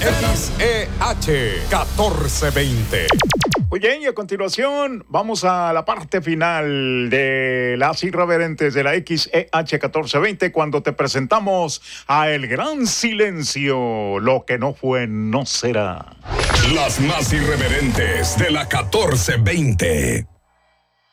XEH 1420. Muy bien, y a continuación vamos a la parte final de las irreverentes de la XEH 1420 cuando te presentamos a El Gran Silencio. Lo que no fue, no será. Las más irreverentes de la 1420.